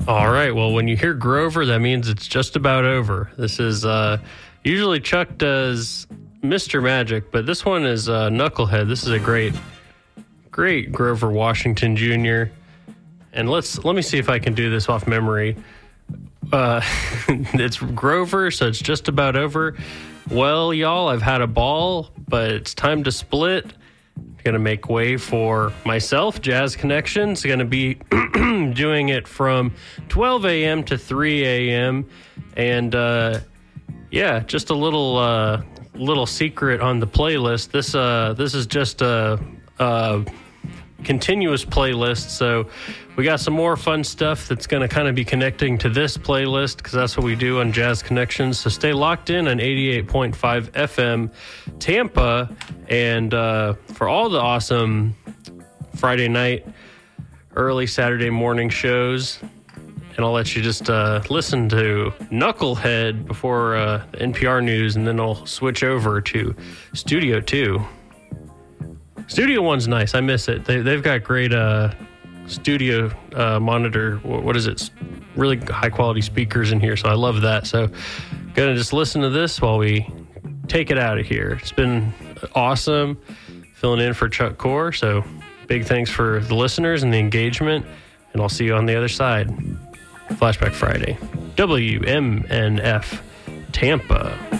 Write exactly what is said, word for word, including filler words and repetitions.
All right. Well, when you hear Grover, that means it's just about over. This is uh, usually Chuck does Mister Magic, but this one is uh, Knucklehead. This is a great, great Grover Washington Junior And let's let me see if I can do this off memory. Uh, it's Grover, so it's just about over. Well, y'all, I've had a ball, but it's time to split. Going to make way for myself, Jazz Connections. Going to be doing it from twelve a.m. to three a.m. And uh, yeah, just a little uh, little secret on the playlist. This uh, this is just a, a continuous playlist, so we got some more fun stuff that's going to kind of be connecting to this playlist because that's what we do on Jazz Connections. So stay locked in on eighty-eight point five F M Tampa, and uh, for all the awesome Friday night, early Saturday morning shows. And I'll let you just uh, listen to Knucklehead before uh, the N P R news, and then I'll switch over to Studio two. Studio one's nice. I miss it. They, they've got great uh, studio uh, monitor. What is it? Really high quality speakers in here. So I love that. So gonna just listen to this while we take it out of here. It's been awesome filling in for Chuck Core. So big thanks for the listeners and the engagement. And I'll see you on the other side. Flashback Friday. W M N F Tampa.